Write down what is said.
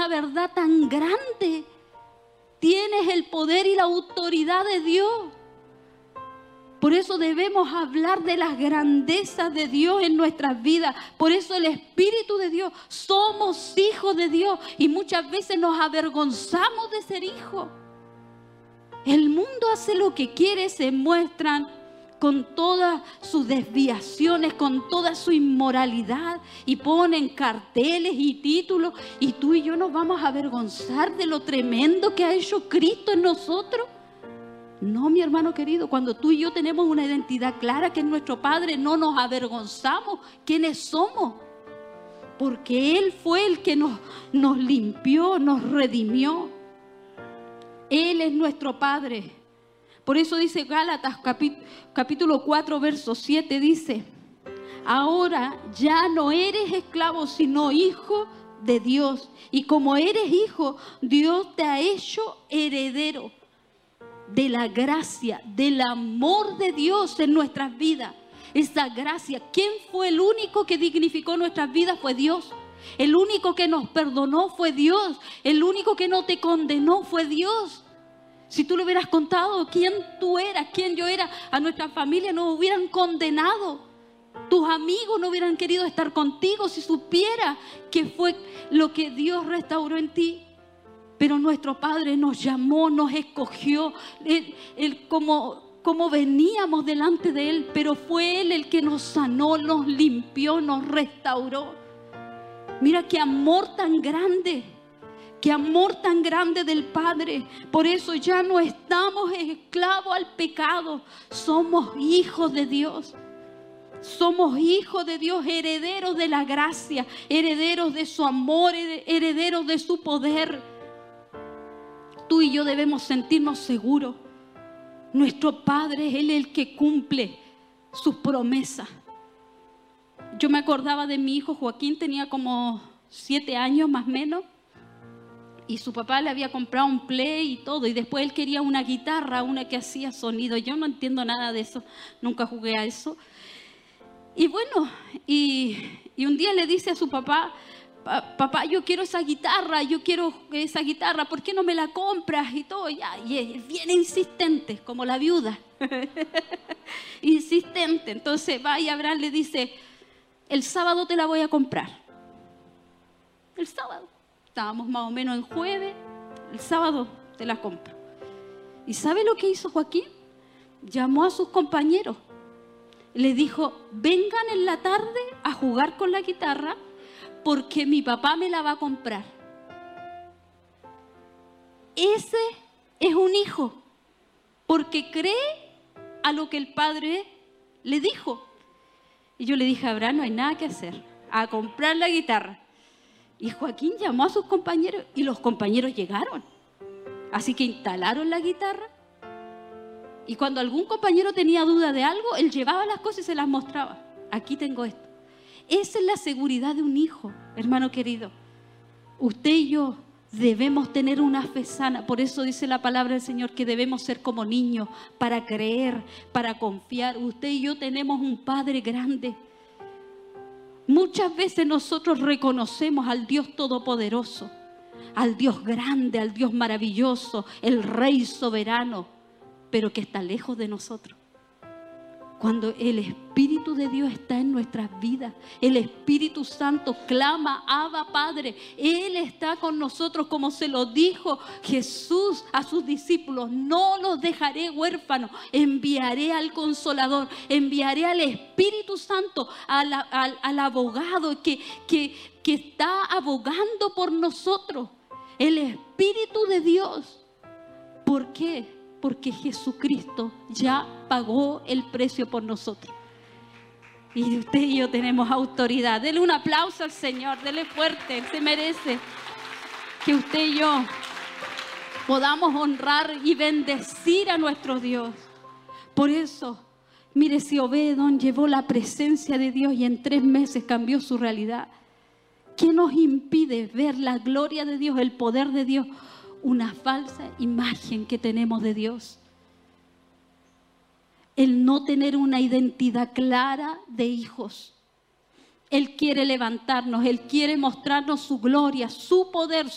una verdad tan grande. Tienes el poder y la autoridad de Dios. Por eso debemos hablar de las grandezas de Dios en nuestras vidas. Por eso el Espíritu de Dios. Somos hijos de Dios y muchas veces nos avergonzamos de ser hijos. El mundo hace lo que quiere, se muestran con todas sus desviaciones, con toda su inmoralidad y ponen carteles y títulos, y tú y yo nos vamos a avergonzar de lo tremendo que ha hecho Cristo en nosotros. No, mi hermano querido, cuando tú y yo tenemos una identidad clara que es nuestro Padre, no nos avergonzamos quiénes somos, porque Él fue el que nos limpió, nos redimió. Él es nuestro Padre. Por eso dice Gálatas capítulo 4 verso 7, dice: ahora ya no eres esclavo sino hijo de Dios, y como eres hijo, Dios te ha hecho heredero de la gracia, del amor de Dios en nuestras vidas. Esa gracia, ¿quién fue el único que dignificó nuestras vidas? Fue Dios. El único que nos perdonó fue Dios. El único que no te condenó fue Dios. Si tú le hubieras contado quién tú eras, quién yo era, a nuestra familia nos hubieran condenado. Tus amigos no hubieran querido estar contigo si supiera que fue lo que Dios restauró en ti. Pero nuestro Padre nos llamó, nos escogió, como veníamos delante de Él, pero fue Él el que nos sanó, nos limpió, nos restauró. Mira qué amor tan grande. Qué amor tan grande del Padre. Por eso ya no estamos esclavos al pecado. Somos hijos de Dios. Somos hijos de Dios, herederos de la gracia, herederos de su amor, herederos de su poder. Tú y yo debemos sentirnos seguros. Nuestro Padre es Él el que cumple sus promesas. Yo me acordaba de mi hijo Joaquín, tenía como 7 años más o menos. Y su papá le había comprado un play y todo. Y después él quería una guitarra, una que hacía sonido. Yo no entiendo nada de eso. Nunca jugué a eso. Y bueno, y un día le dice a su papá: papá, yo quiero esa guitarra, ¿por qué no me la compras? Y todo, ya. Y es bien insistente, como la viuda. Insistente. Entonces va y Abraham le dice: el sábado te la voy a comprar. El sábado. Estábamos más o menos en jueves, el sábado te la compro. ¿Y sabe lo que hizo Joaquín? Llamó a sus compañeros. Le dijo: vengan en la tarde a jugar con la guitarra porque mi papá me la va a comprar. Ese es un hijo, porque cree a lo que el padre le dijo. Y yo le dije a Abraham: no hay nada que hacer, a comprar la guitarra. Y Joaquín llamó a sus compañeros y los compañeros llegaron. Así que instalaron la guitarra. Y cuando algún compañero tenía duda de algo, él llevaba las cosas y se las mostraba. Aquí tengo esto. Esa es la seguridad de un hijo, hermano querido. Usted y yo debemos tener una fe sana. Por eso dice la palabra del Señor que debemos ser como niños, para creer, para confiar. Usted y yo tenemos un Padre grande. Muchas veces nosotros reconocemos al Dios Todopoderoso, al Dios grande, al Dios maravilloso, el Rey soberano, pero que está lejos de nosotros. Cuando el Espíritu de Dios está en nuestras vidas, el Espíritu Santo clama: Abba, Padre. Él está con nosotros, como se lo dijo Jesús a sus discípulos: no los dejaré huérfanos, enviaré al Consolador, enviaré al Espíritu Santo, al abogado que está abogando por nosotros, el Espíritu de Dios. ¿Por qué? Porque Jesucristo ya pagó el precio por nosotros. Y usted y yo tenemos autoridad. Dele un aplauso al Señor, dele fuerte, Él se merece que usted y yo podamos honrar y bendecir a nuestro Dios. Por eso, mire, si Obed-Edom llevó la presencia de Dios y en 3 meses cambió su realidad, ¿qué nos impide ver la gloria de Dios, el poder de Dios? Una falsa imagen que tenemos de Dios. El no tener una identidad clara de hijos. Él quiere levantarnos, Él quiere mostrarnos su gloria, su poder,